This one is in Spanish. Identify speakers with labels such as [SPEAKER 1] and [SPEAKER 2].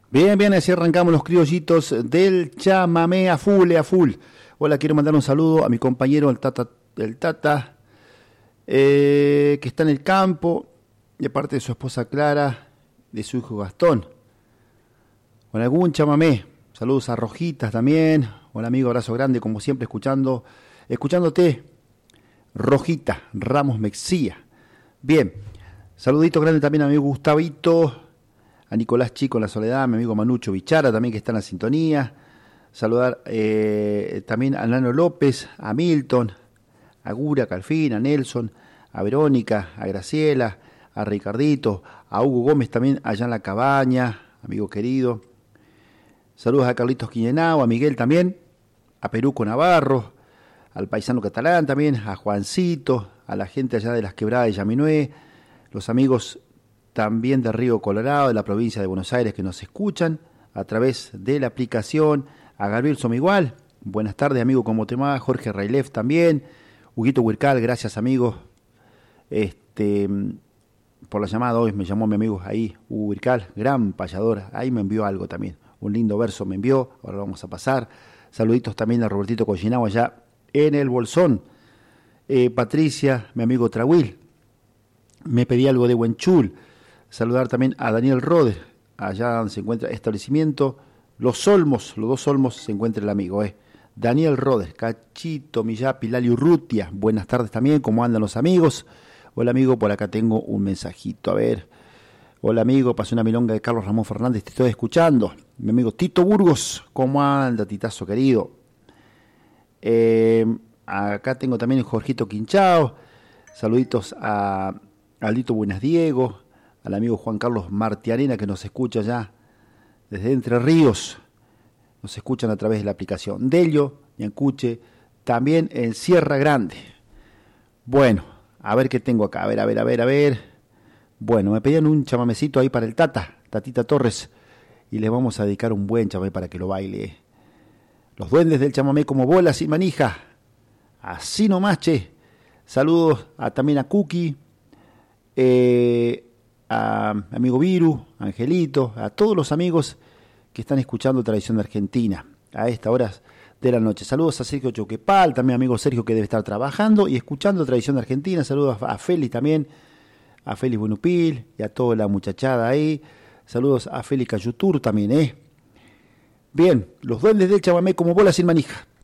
[SPEAKER 1] Bien, bien, así arrancamos los criollitos del chamamé a full, a full. Hola, quiero mandar un saludo a mi compañero el Tata, que está en el campo, de parte de su esposa Clara, de su hijo Gastón. Con algún chamamé. Saludos a Rojitas también. Hola amigo, abrazo grande, como siempre, escuchándote, Rojita Ramos Mexía. Bien, saludito grande también a mi amigo Gustavito, a Nicolás Chico en la Soledad, a mi amigo Manucho Bichara también que está en la sintonía. Saludar también a Nano López, a Milton, a Gura, a Calfín, a Nelson, a Verónica, a Graciela, a Ricardito, a Hugo Gómez también allá en la cabaña, amigo querido. Saludos a Carlitos Quiñenao, a Miguel también, a Peruco Navarro, al paisano catalán también, a Juancito, a la gente allá de las quebradas de Yaminué, los amigos también de Río Colorado, de la provincia de Buenos Aires que nos escuchan a través de la aplicación, a Gabriel Somigual, buenas tardes amigo, ¿cómo te va? Jorge Railef también, Huguito Huircal, gracias amigo, por la llamada hoy me llamó mi amigo ahí, Hugo Huircal, gran payador, ahí me envió algo también, un lindo verso me envió, ahora lo vamos a pasar, saluditos también a Robertito Collinao allá en el Bolsón, Patricia, mi amigo Trahuil, me pedí algo de Huenchul, saludar también a Daniel Rodes, allá donde se encuentra el establecimiento Los Olmos, los dos Olmos se encuentra el amigo, Daniel Rodes, Cachito, Millapi, Lali Urrutia, buenas tardes también, ¿cómo andan los amigos? Hola amigo, por acá tengo un mensajito, a ver, hola amigo, pasé una milonga de Carlos Ramón Fernández, te estoy escuchando, mi amigo Tito Burgos, ¿cómo anda Titazo querido? Acá tengo también el Jorgito Quinchao, saluditos a Aldito Buenas Diego, al amigo Juan Carlos Martiarena que nos escucha ya desde Entre Ríos, nos escuchan a través de la aplicación Delio, Ñancuche, también en Sierra Grande. Bueno, a ver qué tengo acá, a ver. Bueno, me pedían un chamamecito ahí para el Tatita Torres, y le vamos a dedicar un buen chamamé para que lo baile. Los duendes del chamamé como bolas y manija, así nomás, che. Saludos también a Cookie, a mi amigo Viru, Angelito, a todos los amigos que están escuchando Tradición de Argentina a estas horas de la noche. Saludos a Sergio Choquepal, también amigo Sergio que debe estar trabajando y escuchando Tradición de Argentina. Saludos a Félix también, a Félix Bunupil y a toda la muchachada ahí. Saludos a Félix Cayutur también, Bien, los duendes del chamamé como bolas sin manija.